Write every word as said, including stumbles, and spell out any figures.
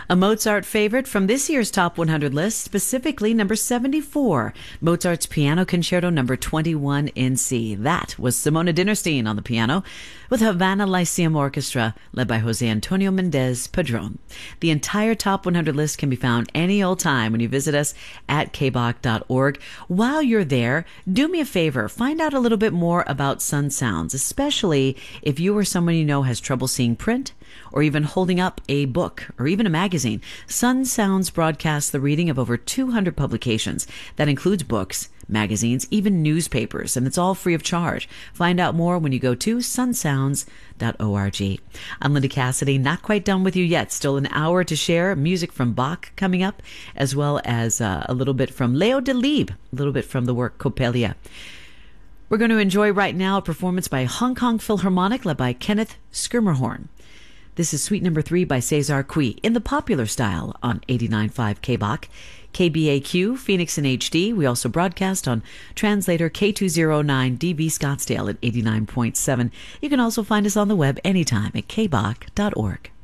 A Mozart favorite from this year's Top one hundred list, specifically number seventy-four, Mozart's Piano Concerto number twenty-one in C. That was Simona Dinnerstein on the piano with Havana Lyceum Orchestra led by Jose Antonio Mendez Padron. The entire Top one hundred list can be found any old time when you visit us at k b o c dot org. While you're there, do me a favor, find out a little bit more about Sun Sounds, especially if you or someone you know has trouble seeing print or even holding up a book or even a magazine. Sun Sounds broadcasts the reading of over two hundred publications. That includes books, magazines, even newspapers, and it's all free of charge. Find out more when you go to sun sounds dot org. I'm Linda Cassidy, not quite done with you yet. Still an hour to share. Music from Bach coming up, as well as uh, a little bit from Leo Delibes, a little bit from the work Coppelia. We're going to enjoy right now a performance by Hong Kong Philharmonic led by Kenneth Schermerhorn. This is Suite Number three by Cesar Cui in the popular style on eighty-nine point five K B O C. K B A Q, Phoenix in H D. We also broadcast on translator K two oh nine D B Scottsdale at eighty-nine point seven. You can also find us on the web anytime at k b o c dot org.